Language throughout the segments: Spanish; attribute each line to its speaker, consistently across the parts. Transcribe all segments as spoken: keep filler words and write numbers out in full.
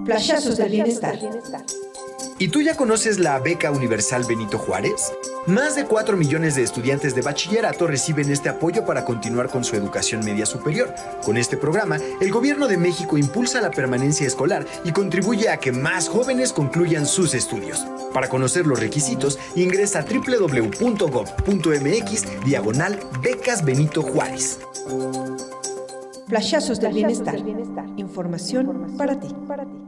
Speaker 1: Flashazos del bienestar.
Speaker 2: ¿Y tú ya conoces la Beca Universal Benito Juárez? Más de cuatro millones de estudiantes de bachillerato reciben este apoyo para continuar con su educación media superior. Con este programa, el Gobierno de México impulsa la permanencia escolar y contribuye a que más jóvenes concluyan sus estudios. Para conocer los requisitos, ingresa a doble u doble u doble u punto gob punto eme equis diagonal Becas Benito Juárez.
Speaker 1: Flashazos del bienestar. Información para ti.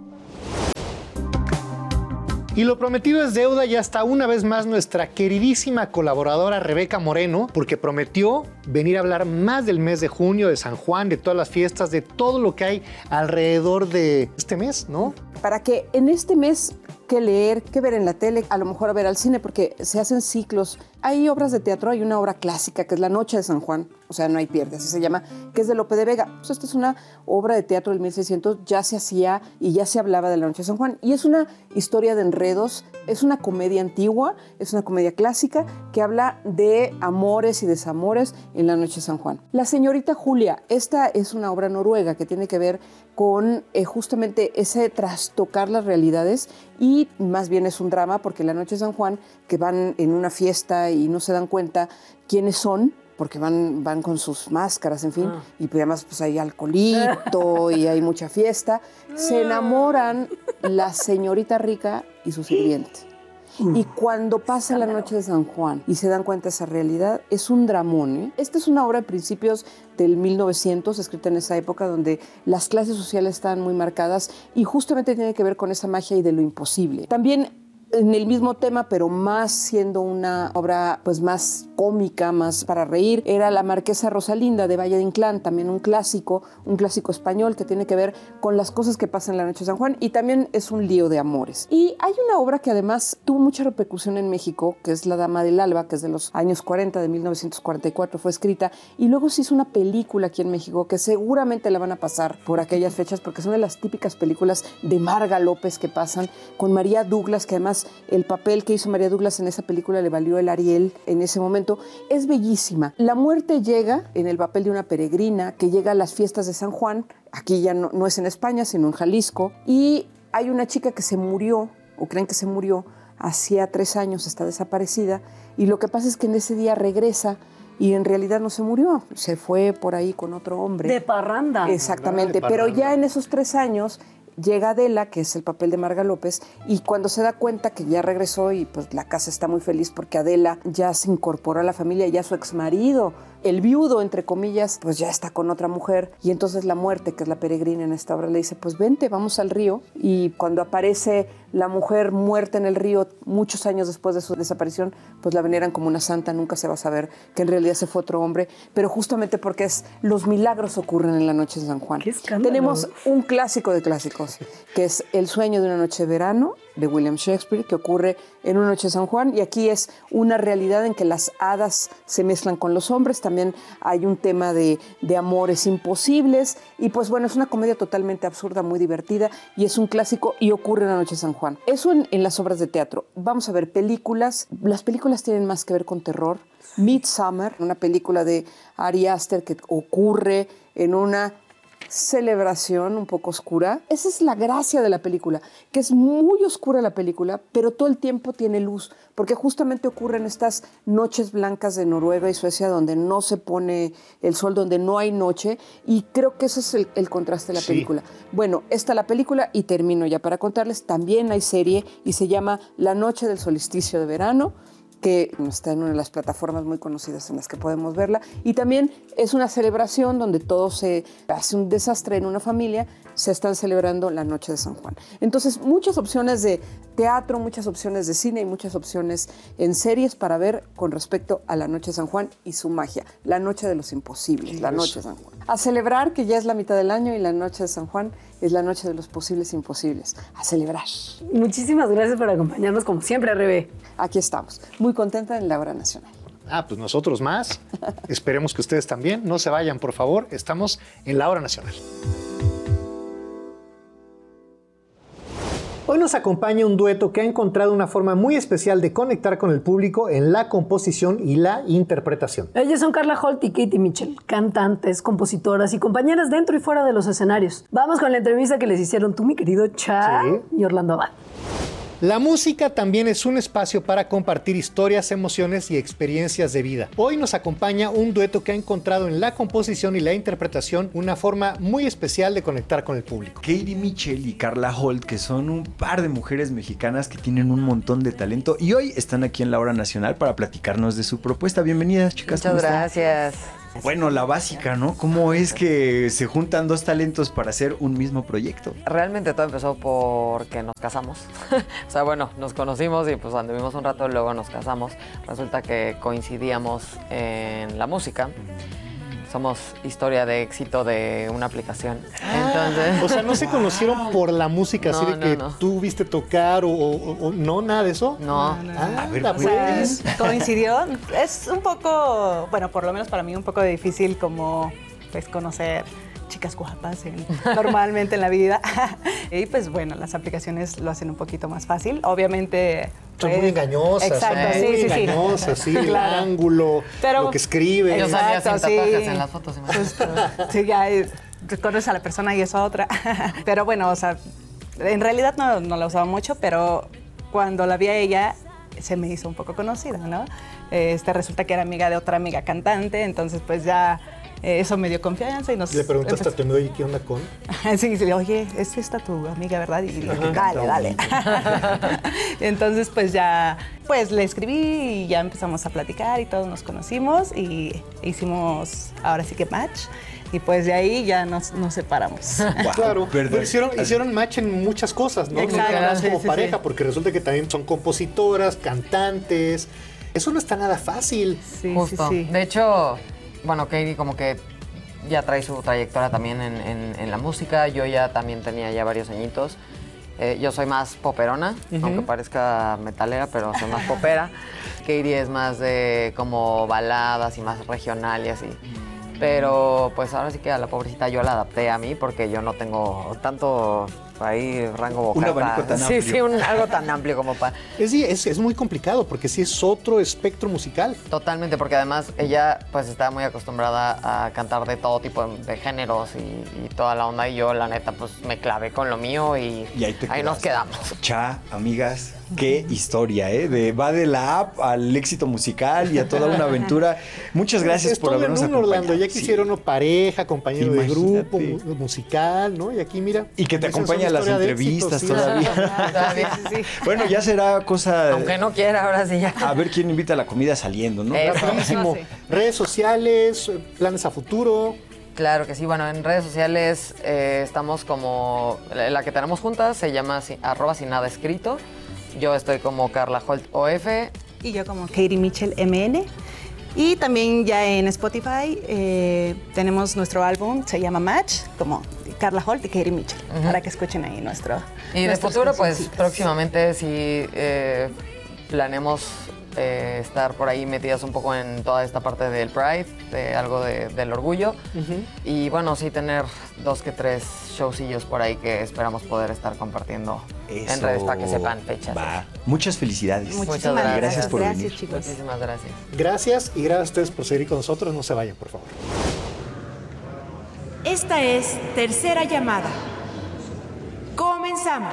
Speaker 3: Y lo prometido es deuda, y hasta una vez más nuestra queridísima colaboradora Rebeca Moreno, porque prometió venir a hablar más del mes de junio, de San Juan, de todas las fiestas, de todo lo que hay alrededor de este mes, ¿no?
Speaker 4: Para que en este mes, qué leer, qué ver en la tele, a lo mejor a ver al cine, porque se hacen ciclos. Hay obras de teatro, hay una obra clásica que es La Noche de San Juan, o sea, no hay pierde, así se llama, que es de Lope de Vega. Pues esta es una obra de teatro del mil seiscientos, ya se hacía y ya se hablaba de La Noche de San Juan. Y es una historia de enredos, es una comedia antigua, es una comedia clásica que habla de amores y desamores en La Noche de San Juan. La señorita Julia, esta es una obra noruega que tiene que ver con eh, justamente ese trastocar las realidades, y más bien es un drama porque La Noche de San Juan, que van en una fiesta y no se dan cuenta quiénes son, porque van, van con sus máscaras, en fin, ah. y pues además pues hay alcoholito y hay mucha fiesta, se enamoran la señorita rica y su sirviente. Y cuando pasa La Noche de San Juan y se dan cuenta de esa realidad, es un dramón, ¿eh? Esta es una obra de principios del mil novecientos, escrita en esa época donde las clases sociales estaban muy marcadas y justamente tiene que ver con esa magia y de lo imposible. También en el mismo tema, pero más siendo una obra pues más cómica, más para reír, era La Marquesa Rosalinda de Valle de Inclán, también un clásico, un clásico español que tiene que ver con las cosas que pasan en La Noche de San Juan, y también es un lío de amores. Y hay una obra que además tuvo mucha repercusión en México, que es La Dama del Alba, que es de los años cuarenta, de mil novecientos cuarenta y cuatro, fue escrita, y luego se hizo una película aquí en México que seguramente la van a pasar por aquellas fechas, porque son de las típicas películas de Marga López que pasan, con María Douglas, que además el papel que hizo María Douglas en esa película le valió el Ariel en ese momento. Es bellísima. La muerte llega en el papel de una peregrina que llega a las fiestas de San Juan. Aquí ya no, no es en España, sino en Jalisco. Y hay una chica que se murió, o creen que se murió, hacía tres años, está desaparecida. Y lo que pasa es que en ese día regresa y en realidad no se murió. Se fue por ahí con otro hombre.
Speaker 5: De parranda.
Speaker 4: Exactamente.
Speaker 3: De parranda.
Speaker 4: Pero ya en esos tres años llega Adela, que es el papel de Marga López, y cuando se da cuenta que ya regresó y pues la casa está muy feliz porque Adela ya se incorporó a la familia, ya su exmarido, el viudo, entre comillas, pues ya está con otra mujer, y entonces la muerte, que es la peregrina en esta obra, le dice, pues vente, vamos al río, y cuando aparece la mujer muerta en el río muchos años después de su desaparición, pues la veneran como una santa, nunca se va a saber que en realidad se fue otro hombre, pero justamente porque es los milagros ocurren en La Noche de San Juan.
Speaker 5: ¡Qué escándalo!
Speaker 4: Tenemos un clásico de clásicos, que es El sueño de una noche de verano, de William Shakespeare, que ocurre en una noche de San Juan, y aquí es una realidad en que las hadas se mezclan con los hombres, también hay un tema de, de amores imposibles, y pues bueno, es una comedia totalmente absurda, muy divertida, y es un clásico, y ocurre en la noche de San Juan. Eso en, en las obras de teatro. Vamos a ver películas. Las películas tienen más que ver con terror. Midsommar, una película de Ari Aster que ocurre en una celebración un poco oscura. Esa es la gracia de la película, que es muy oscura la película, pero todo el tiempo tiene luz, porque justamente ocurren estas noches blancas de Noruega y Suecia donde no se pone el sol, donde no hay noche, y creo que ese es el, el contraste de la
Speaker 3: sí.
Speaker 4: película. Bueno, esta es la película, y termino ya para contarles, también hay serie y se llama La Noche del Solsticio de Verano, que está en una de las plataformas muy conocidas en las que podemos verla, y también es una celebración donde todo se hace un desastre en una familia, se están celebrando la Noche de San Juan. Entonces, muchas opciones de teatro, muchas opciones de cine y muchas opciones en series para ver con respecto a la Noche de San Juan y su magia, la Noche de los Imposibles, sí, la Noche de San Juan. A celebrar que ya es la mitad del año y la Noche de San Juan es la noche de los posibles imposibles. A celebrar.
Speaker 5: Muchísimas gracias por acompañarnos como siempre, Rebe.
Speaker 4: Aquí estamos, muy contenta en la hora nacional.
Speaker 3: Ah, pues nosotros más. Esperemos que ustedes también. No se vayan, por favor. Estamos en la hora nacional. Hoy nos acompaña un dueto que ha encontrado una forma muy especial de conectar con el público en la composición y la interpretación.
Speaker 5: Ellas son Carla Holt y Katie Mitchell, cantantes, compositoras y compañeras dentro y fuera de los escenarios. Vamos con la entrevista que les hicieron tú, mi querido Cha
Speaker 3: Sí.
Speaker 5: y Orlando Abad.
Speaker 3: La música también es un espacio para compartir historias, emociones y experiencias de vida. Hoy nos acompaña un dueto que ha encontrado en la composición y la interpretación una forma muy especial de conectar con el público.
Speaker 6: Katie Mitchell y Carla Holt, que son un par de mujeres mexicanas que tienen un montón de talento y hoy están aquí en la Hora Nacional para platicarnos de su propuesta. Bienvenidas, chicas.
Speaker 7: Muchas
Speaker 6: ¿cómo están?
Speaker 7: gracias.
Speaker 6: Bueno, la básica, ¿no? ¿Cómo es que se juntan dos talentos para hacer un mismo proyecto?
Speaker 7: Realmente todo empezó porque nos casamos. O sea, bueno, nos conocimos y pues anduvimos un rato y luego nos casamos. Resulta que coincidíamos en la música. Somos historia de éxito de una aplicación. Entonces,
Speaker 3: O sea, no se conocieron por la música, así
Speaker 7: No,
Speaker 3: de
Speaker 7: no,
Speaker 3: que
Speaker 7: no.
Speaker 3: tú viste tocar o, o- o- no, nada de eso.
Speaker 7: no.
Speaker 3: Ah,
Speaker 6: A ver,
Speaker 3: pues.
Speaker 6: pues.
Speaker 8: Coincidió. Es un poco, bueno, por lo menos para mí un poco difícil como pues conocer chicas guapas en- normalmente en la vida. Y pues bueno, las aplicaciones lo hacen un poquito más fácil. Obviamente
Speaker 3: Son
Speaker 8: pues,
Speaker 3: muy engañosas,
Speaker 8: Exacto,
Speaker 3: son
Speaker 8: sí,
Speaker 3: muy
Speaker 8: sí, sí.
Speaker 3: engañosas, sí, el
Speaker 8: Claro.
Speaker 3: ángulo,
Speaker 8: Pero-
Speaker 3: lo que escribe.
Speaker 7: Yo salía sin
Speaker 8: Exacto, sí.
Speaker 7: tatuajes en las fotos. imagínate.
Speaker 8: Justo. Sí, ya eh, conoces a la persona y es otra. Pero bueno, o sea, en realidad no, no la usaba mucho, pero cuando la vi a ella se me hizo un poco conocida, ¿no? Este, resulta que era amiga de otra amiga cantante, entonces pues ya eh, eso me dio confianza y nos...
Speaker 3: Le preguntaste a
Speaker 8: empezó-
Speaker 3: tu amigo, oye, ¿qué onda con?
Speaker 8: Sí, sí, le oye, es esta tu amiga, ¿verdad? Y le dije,
Speaker 3: Ajá,
Speaker 8: dale,
Speaker 3: está
Speaker 8: dale. Entonces, pues ya, pues le escribí y ya empezamos a platicar y todos nos conocimos y hicimos ahora sí que match. Y pues de ahí ya nos, nos separamos.
Speaker 6: Wow,
Speaker 3: Claro,
Speaker 6: ¿verdad?
Speaker 3: pero hicieron, hicieron match en muchas cosas, ¿no?
Speaker 8: Exacto,
Speaker 3: No nada más
Speaker 8: sí,
Speaker 3: como
Speaker 8: sí,
Speaker 3: pareja,
Speaker 8: sí.
Speaker 3: porque resulta que también son compositoras, cantantes. Eso no está nada fácil.
Speaker 8: Sí,
Speaker 7: Justo.
Speaker 8: sí, sí.
Speaker 7: De hecho, bueno, Katie como que ya trae su trayectoria también en, en- en la música. Yo ya también tenía ya varios añitos. Eh, yo soy más poperona, aunque parezca metalera, pero soy más popera. Katie es más de como baladas y más regional y así. Pero pues ahora sí que a la pobrecita yo la adapté a mí porque yo no tengo tanto ahí rango vocal.
Speaker 6: Un abanico
Speaker 7: para-
Speaker 6: tan
Speaker 7: Sí,
Speaker 6: amplio.
Speaker 7: sí, un- algo tan amplio como para...
Speaker 3: Es, es, es muy complicado porque sí es otro espectro musical.
Speaker 7: Totalmente, porque además ella pues está muy acostumbrada a cantar de todo tipo de, de géneros y, y toda la onda y yo la neta pues me clavé con lo mío y,
Speaker 6: Y ahí te
Speaker 7: nos
Speaker 6: quedaste.
Speaker 7: quedamos.
Speaker 6: Cha, amigas, qué historia, ¿eh? De, va de la app al éxito musical y a toda una aventura. Muchas gracias
Speaker 3: es
Speaker 6: por
Speaker 3: todo en
Speaker 6: habernos
Speaker 3: uno,
Speaker 6: acompañado.
Speaker 3: Orlando. Ya
Speaker 6: Sí.
Speaker 3: quisiera uno pareja, compañero de grupo,
Speaker 6: Imagínate.
Speaker 3: mu- musical, ¿no? Y aquí mira.
Speaker 6: Y que te
Speaker 3: esa es
Speaker 6: acompaña a
Speaker 3: una
Speaker 6: las
Speaker 3: historia de éxito,
Speaker 6: entrevistas
Speaker 3: sí.
Speaker 6: todavía.
Speaker 7: Todavía.
Speaker 6: Bueno, ya será cosa...
Speaker 7: Aunque no quiera, ahora sí ya.
Speaker 6: A ver quién invita a la comida saliendo, ¿no?
Speaker 7: Eso.
Speaker 3: Rapidísimo.
Speaker 8: Sí.
Speaker 3: Redes sociales, eh, planes a futuro.
Speaker 7: Claro que sí, bueno, en redes sociales eh, estamos como, la la que tenemos juntas se llama si- arroba sin nada escrito. Yo estoy como Carla Holt O F.
Speaker 8: Y yo como Katie Mitchell M N. Y también ya en Spotify eh, tenemos nuestro álbum, se llama Match, como Carla Holt y Katie Mitchell, para que escuchen ahí nuestro.
Speaker 7: Y de
Speaker 8: nuestras
Speaker 7: futuro, pues
Speaker 8: cancioncitas.
Speaker 7: próximamente sí eh, planeamos eh, estar por ahí metidas un poco en toda esta parte del Pride, de algo de- del orgullo. Y bueno, sí tener dos que tres showcillos por ahí que esperamos poder estar compartiendo en
Speaker 6: Eso.
Speaker 7: redes para que sepan fechas.
Speaker 6: Va. Muchas felicidades.
Speaker 8: Muchísimas
Speaker 7: gracias.
Speaker 6: Gracias por
Speaker 8: gracias,
Speaker 6: venir.
Speaker 8: chicos.
Speaker 7: Muchísimas gracias.
Speaker 3: Gracias y gracias a ustedes por seguir con nosotros. No se vayan, por favor.
Speaker 9: Esta es Tercera Llamada. Comenzamos.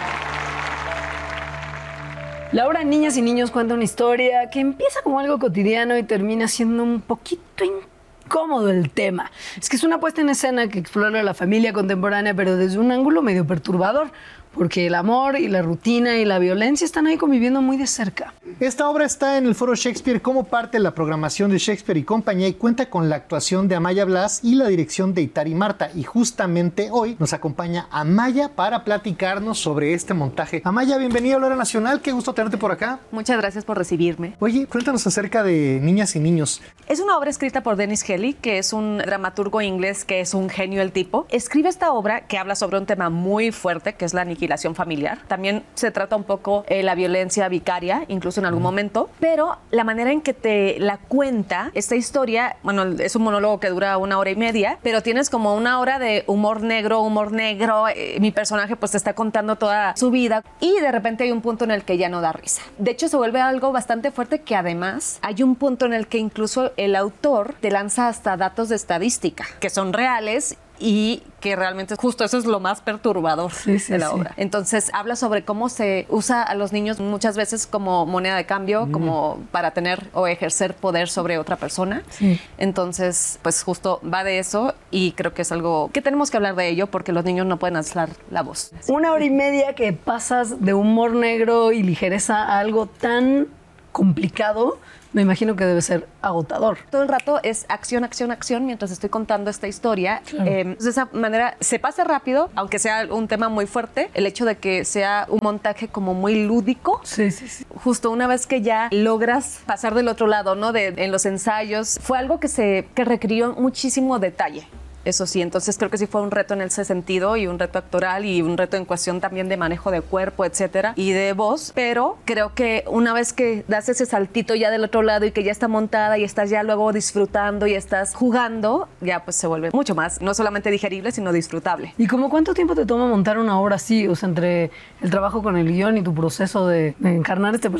Speaker 5: Laura, Niñas y Niños cuenta una historia que empieza como algo cotidiano y termina siendo un poquito incómodo el tema. Es que es una puesta en escena que explora la familia contemporánea, pero desde un ángulo medio perturbador, porque el amor y la rutina y la violencia están ahí conviviendo muy de cerca.
Speaker 3: Esta obra está en el Foro Shakespeare como parte de la programación de Shakespeare y compañía y cuenta con la actuación de Amaya Blas y la dirección de Itari Marta. Y justamente hoy nos acompaña Amaya para platicarnos sobre este montaje. Amaya, bienvenida a la Hora Nacional. Qué gusto tenerte por acá.
Speaker 10: Muchas gracias por recibirme.
Speaker 3: Oye, cuéntanos acerca de Niñas y Niños.
Speaker 10: Es una obra escrita por Dennis Kelly, que es un dramaturgo inglés que es un genio el tipo. Escribe esta obra que habla sobre un tema muy fuerte, que es la aniquilación aniquilación familiar. También se trata un poco eh, la violencia vicaria, incluso en algún momento, pero la manera en que te la cuenta esta historia, bueno, es un monólogo que dura una hora y media, pero tienes como una hora de humor negro, humor negro, eh, mi personaje pues te está contando toda su vida y de repente hay un punto en el que ya no da risa. De hecho, se vuelve algo bastante fuerte que además hay un punto en el que incluso el autor te lanza hasta datos de estadística que son reales y que realmente justo eso es lo más perturbador
Speaker 5: sí, sí,
Speaker 10: de la
Speaker 5: sí.
Speaker 10: obra. Entonces habla sobre cómo se usa a los niños muchas veces como moneda de cambio, mm. como para tener o ejercer poder sobre otra persona.
Speaker 5: Sí.
Speaker 10: Entonces, pues justo va de eso y creo que es algo que tenemos que hablar de ello porque los niños no pueden alzar la voz.
Speaker 5: Una hora y media que pasas de humor negro y ligereza a algo tan complicado, me imagino que debe ser agotador.
Speaker 10: Todo el rato es acción, acción, acción mientras estoy contando esta historia.
Speaker 5: Claro.
Speaker 10: Eh, de esa manera se pasa rápido, aunque sea un tema muy fuerte. El hecho de que sea un montaje como muy lúdico.
Speaker 5: Sí, sí, sí.
Speaker 10: Justo una vez que ya logras pasar del otro lado, ¿no? De, en los ensayos, fue algo que, se, que requirió muchísimo detalle. Eso sí, entonces creo que sí fue un reto en ese sentido y un reto actoral y un reto en cuestión también de manejo de cuerpo, etcétera, y de voz, pero creo que una vez que das ese saltito ya del otro lado y que ya está montada y estás ya luego disfrutando y estás jugando, ya pues se vuelve mucho más, no solamente digerible, sino disfrutable.
Speaker 5: ¿Y como cuánto tiempo te toma montar una obra así? O sea, entre el trabajo con el guión y tu proceso de, de encarnar este personaje.